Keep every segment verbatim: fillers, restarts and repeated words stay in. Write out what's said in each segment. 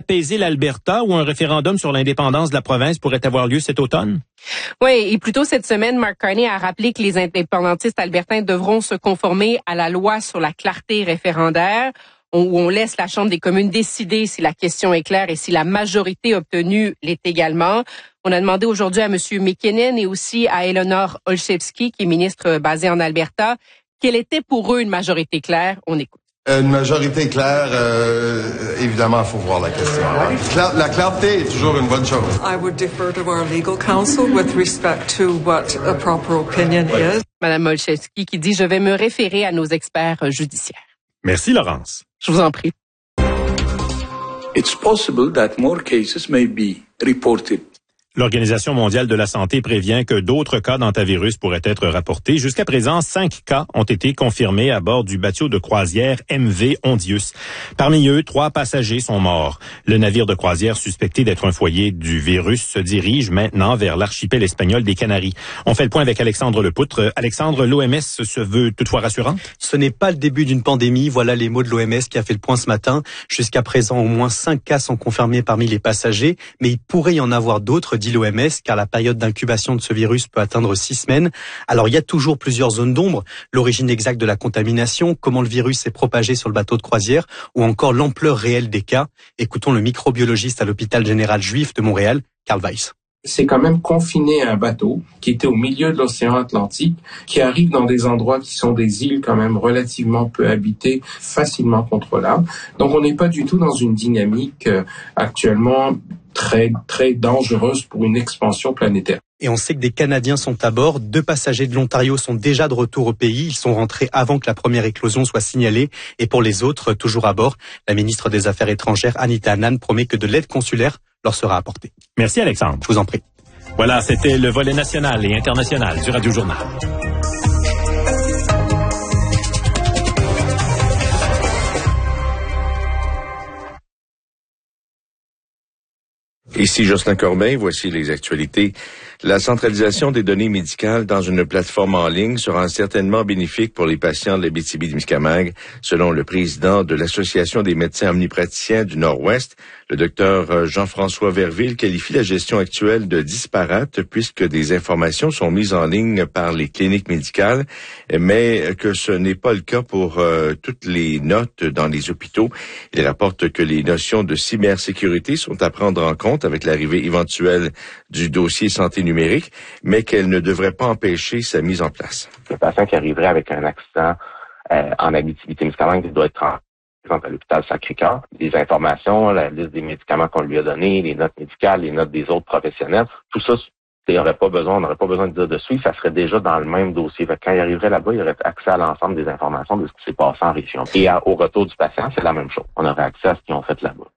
apaiser l'Alberta où un référendum sur l'indépendance de la province pourrait avoir lieu cet automne? Oui, et plus tôt cette semaine, Mark Carney a rappelé que les indépendantistes albertains devront se conformer à la loi sur la clarté référendaire, où on laisse la Chambre des communes décider si la question est claire et si la majorité obtenue l'est également. On a demandé aujourd'hui à M. McKinnon et aussi à Eleanor Olszewski, qui est ministre basée en Alberta, quelle était pour eux une majorité claire. On écoute. Une majorité claire, euh, évidemment, il faut voir la question. Cla- la clarté est toujours une bonne chose. I would defer to our legal counsel with respect to what a proper opinion is. Madame Olszewski qui dit « Je vais me référer à nos experts judiciaires ». Merci, Laurence. Je vous en prie. It's possible that more cases may be reported. L'Organisation mondiale de la santé prévient que d'autres cas d'hantavirus pourraient être rapportés. Jusqu'à présent, cinq cas ont été confirmés à bord du bateau de croisière M V Ondius. Parmi eux, trois passagers sont morts. Le navire de croisière suspecté d'être un foyer du virus se dirige maintenant vers l'archipel espagnol des Canaries. On fait le point avec Alexandre Lepoutre. Alexandre, l'O M S se veut toutefois rassurante? Ce n'est pas le début d'une pandémie. Voilà les mots de l'O M S qui a fait le point ce matin. Jusqu'à présent, au moins cinq cas sont confirmés parmi les passagers, mais il pourrait y en avoir d'autres, dit l'O M S, car la période d'incubation de ce virus peut atteindre six semaines. Alors, il y a toujours plusieurs zones d'ombre. L'origine exacte de la contamination, comment le virus s'est propagé sur le bateau de croisière, ou encore l'ampleur réelle des cas. Écoutons le microbiologiste à l'hôpital général juif de Montréal, Karl Weiss. C'est quand même confiné à un bateau qui était au milieu de l'océan Atlantique, qui arrive dans des endroits qui sont des îles quand même relativement peu habitées, facilement contrôlables. Donc, on n'est pas du tout dans une dynamique euh, actuellement très, très dangereuse pour une expansion planétaire. Et on sait que des Canadiens sont à bord. Deux passagers de l'Ontario sont déjà de retour au pays. Ils sont rentrés avant que la première éclosion soit signalée. Et pour les autres, toujours à bord, la ministre des Affaires étrangères, Anita Anand, promet que de l'aide consulaire leur sera apportée. Merci, Alexandre. Je vous en prie. Voilà, c'était le volet national et international du Radio Journal. Ici Jocelyn Corbeil, voici les actualités. La centralisation des données médicales dans une plateforme en ligne sera certainement bénéfique pour les patients de l'Abitibi-Témiscamingue, selon le président de l'Association des médecins omnipraticiens du Nord-Ouest. Le docteur Jean-François Verville qualifie la gestion actuelle de disparate puisque des informations sont mises en ligne par les cliniques médicales, mais que ce n'est pas le cas pour euh, toutes les notes dans les hôpitaux. Il rapporte que les notions de cybersécurité sont à prendre en compte avec l'arrivée éventuelle du dossier santé numérique, mais qu'elle ne devrait pas empêcher sa mise en place. Le patient qui arriverait avec un accident euh, en Abitibi-Témiscamingue, il doit être en à l'hôpital Sacré-Cœur. Les informations, la liste des médicaments qu'on lui a donnés, les notes médicales, les notes des autres professionnels, tout ça, il n'aurait pas besoin, on n'aurait pas besoin de dire dessus, ça serait déjà dans le même dossier. Fait que quand il arriverait là-bas, il aurait accès à l'ensemble des informations de ce qui s'est passé en région. Et à, au retour du patient, c'est la même chose. On aurait accès à ce qu'ils ont fait là-bas.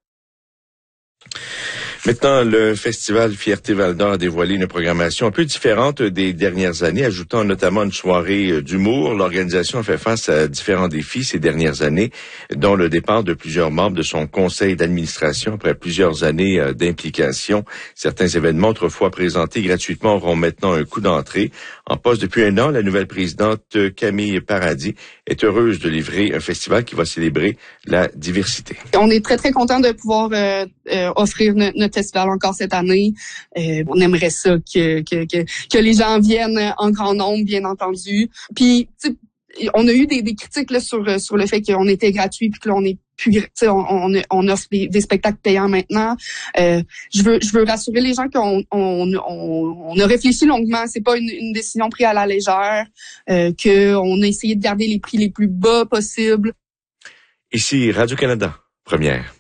Maintenant, le Festival Fierté Val-d'Or a dévoilé une programmation un peu différente des dernières années, ajoutant notamment une soirée d'humour. L'organisation a fait face à différents défis ces dernières années, dont le départ de plusieurs membres de son conseil d'administration après plusieurs années d'implication. Certains événements autrefois présentés gratuitement auront maintenant un coût d'entrée. En poste depuis un an, la nouvelle présidente Camille Paradis est heureuse de livrer un festival qui va célébrer la diversité. On est très, très content de pouvoir euh, euh, offrir notre, notre festival encore cette année. Euh, on aimerait ça que, que, que, que les gens viennent en grand nombre, bien entendu. Puis, tu sais, on a eu des, des critiques là, sur, sur le fait qu'on était gratuit puis que là, on est plus, tu sais, on, on, on offre des, des spectacles payants maintenant. Euh, je veux, je veux rassurer les gens qu'on on, on, on a réfléchi longuement. C'est pas une, une décision prise à la légère. Euh, qu'on a essayé de garder les prix les plus bas possibles. Ici Radio-Canada, première.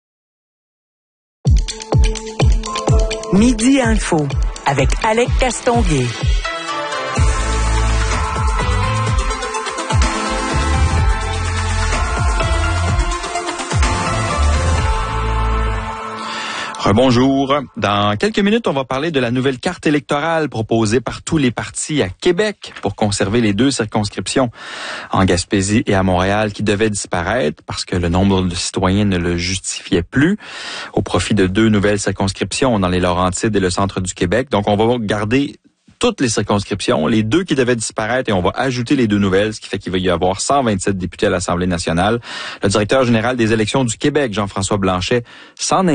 Midi Info avec Alec Castonguay. Bonjour. Dans quelques minutes, on va parler de la nouvelle carte électorale proposée par tous les partis à Québec pour conserver les deux circonscriptions en Gaspésie et à Montréal qui devaient disparaître parce que le nombre de citoyens ne le justifiait plus au profit de deux nouvelles circonscriptions dans les Laurentides et le centre du Québec. Donc, on va garder toutes les circonscriptions, les deux qui devaient disparaître, et on va ajouter les deux nouvelles, ce qui fait qu'il va y avoir cent vingt-sept députés à l'Assemblée nationale. Le directeur général des élections du Québec, Jean-François Blanchet, s'en inquiète.